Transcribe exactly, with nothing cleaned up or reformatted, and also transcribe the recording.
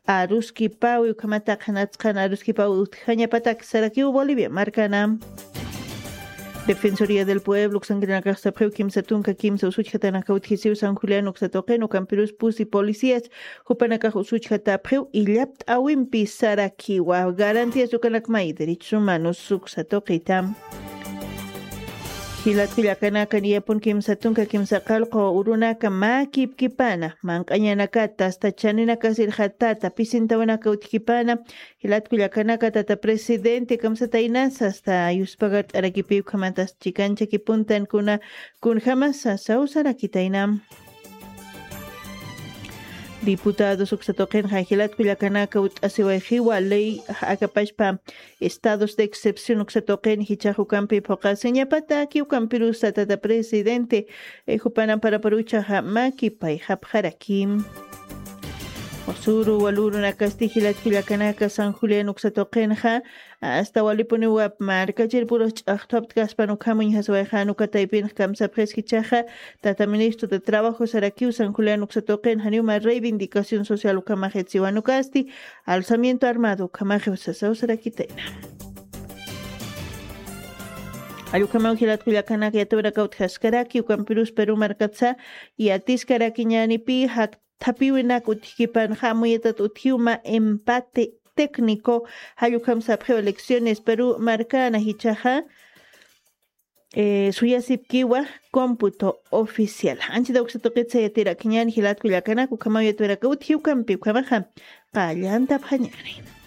Aruskipawi ukamata qanatsqan Aruskipawi utqañapatak Sarakiu Bolivia markana. Defensoría del Pueblo Xangrina Preu Kimsa Tunka Kimsa Usuchata Kautjisiu San Julián Uxatoqeno Campirus Pusi Policías Jupanaka Usuchata Preu y Llapt Awimpi Sarakiwa Garantías Ukanakmai Derechos Humanos Uxatoqitam Hilat Villacanaka Niapon Kimsa Tunka Kimsa Qalqo Urunaka Makip Kipana Mankañanakata hasta Chaninaka Sirjatata Pisintawanaka Utkipana Hilat Villacanaka Tata Presidente Kamsa Tainas hasta Yuspagat Arakipiu Kamatas Chicancha Kipuntan Kuna Kun Hamasa Sausara Kitainam Diputados Uxatoqen Hilat Villacanaka Utasiwajiwa Ley Acapashpa Estados de excepción Uxatoqen Hichajucampi Pocaseñapata Kiukampirusa Tata Presidente Jupanan para Parucha Hamaki Pai Hapjarakim Osuru Waluru Nakasti Hilat Villacanaka San Julián Uxatoqenja hasta Walipuni Wap Marca Jerpuros Achtopt Gaspano Camuñ Haswajanu Kataipin Kamsa Presquichaja Tata Ministro de Trabajo Sarakiu San Julián Uxatoqen Haniuma Reivindicación Social Ukamaje Tsiwanukasti Alzamiento Armado Ukamaje Sasau Sarakitena Ayukamau Hilat Villacanaka Yatura Kaut Haskaraki Ukampirus Peru Marcatza y Atiskaraki Ñanipi Hak Tapiwinak Utkipan Hamuyetat Utiuma empate técnico Hayukam Sapjeo elecciones Perú Marcana Hichaja eh, Suyasipkiwa cómputo oficial Anchida Uxatoquetsa Yatira Kiñan Hilat Villacanaka Ukamau Yatura Kaut Hiukampi Ukamaja Qallanta Phañari